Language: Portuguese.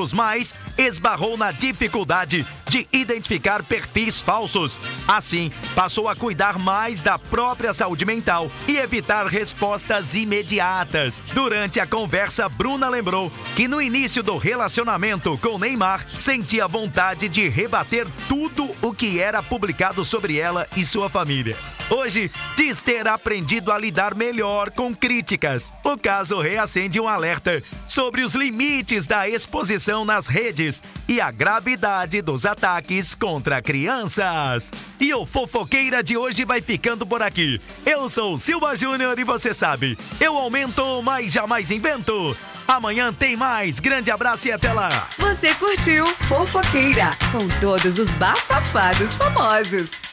públicos, mas esbarrou na dificuldade de identificar perfis falsos. Assim, passou a cuidar mais da própria saúde mental e evitar respostas imediatas. Durante a conversa, Bruna lembrou que no início do relacionamento com Neymar, sentia vontade de rebater tudo o que era publicado sobre ela e sua família. Hoje, diz ter aprendido a lidar melhor com críticas. O caso reacende um alerta sobre os limites da exposição nas redes e a gravidade dos ataques contra crianças. E o Fofoqueira de hoje vai ficando por aqui. Eu sou Silva Júnior e você sabe, eu aumento, mas jamais invento. Amanhã tem mais. Grande abraço e até lá. Você curtiu Fofoqueira com todos os bafafados famosos.